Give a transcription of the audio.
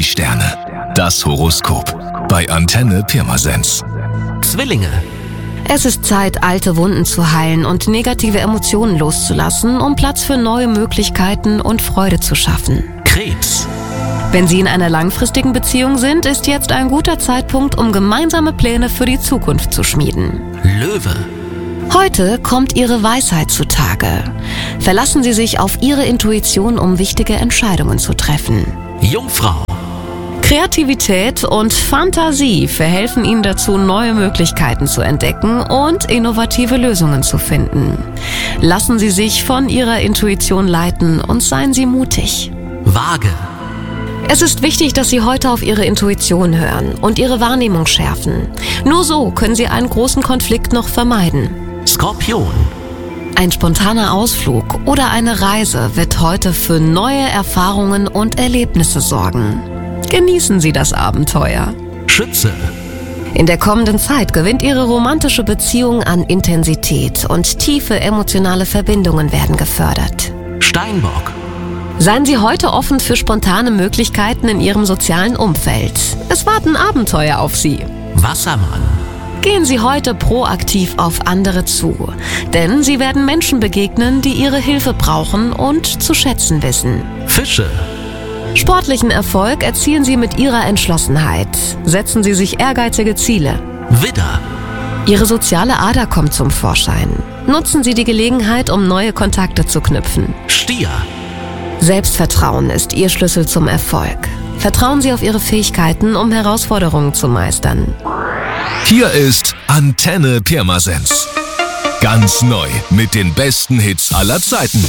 Die Sterne. Das Horoskop. Bei Antenne Pirmasens. Zwillinge. Es ist Zeit, alte Wunden zu heilen und negative Emotionen loszulassen, um Platz für neue Möglichkeiten und Freude zu schaffen. Krebs. Wenn Sie in einer langfristigen Beziehung sind, ist jetzt ein guter Zeitpunkt, um gemeinsame Pläne für die Zukunft zu schmieden. Löwe. Heute kommt Ihre Weisheit zutage. Verlassen Sie sich auf Ihre Intuition, um wichtige Entscheidungen zu treffen. Jungfrau. Kreativität und Fantasie verhelfen Ihnen dazu, neue Möglichkeiten zu entdecken und innovative Lösungen zu finden. Lassen Sie sich von Ihrer Intuition leiten und seien Sie mutig. Waage. Es ist wichtig, dass Sie heute auf Ihre Intuition hören und Ihre Wahrnehmung schärfen. Nur so können Sie einen großen Konflikt noch vermeiden. Skorpion. Ein spontaner Ausflug oder eine Reise wird heute für neue Erfahrungen und Erlebnisse sorgen. Genießen Sie das Abenteuer. Schütze. In der kommenden Zeit gewinnt Ihre romantische Beziehung an Intensität und tiefe emotionale Verbindungen werden gefördert. Steinbock. Seien Sie heute offen für spontane Möglichkeiten in Ihrem sozialen Umfeld. Es warten Abenteuer auf Sie. Wassermann. Gehen Sie heute proaktiv auf andere zu, denn Sie werden Menschen begegnen, die Ihre Hilfe brauchen und zu schätzen wissen. Fische. Sportlichen Erfolg erzielen Sie mit Ihrer Entschlossenheit. Setzen Sie sich ehrgeizige Ziele. Widder. Ihre soziale Ader kommt zum Vorschein. Nutzen Sie die Gelegenheit, um neue Kontakte zu knüpfen. Stier. Selbstvertrauen ist Ihr Schlüssel zum Erfolg. Vertrauen Sie auf Ihre Fähigkeiten, um Herausforderungen zu meistern. Hier ist Antenne Pirmasens. Ganz neu mit den besten Hits aller Zeiten.